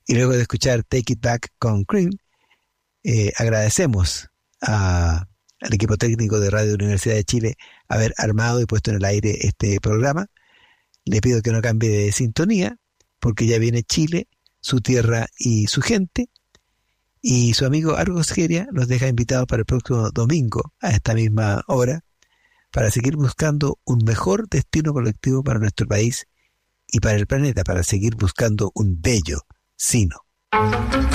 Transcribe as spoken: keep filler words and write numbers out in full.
Y luego de escuchar Take It Back con Cream, eh, agradecemos a, al equipo técnico de Radio Universidad de Chile haber armado y puesto en el aire este programa. Le pido que no cambie de sintonía, porque ya viene Chile, su tierra y su gente. Y su amigo Argos Geria nos deja invitados para el próximo domingo a esta misma hora para seguir buscando un mejor destino colectivo para nuestro país y para el planeta, para seguir buscando un bello sino.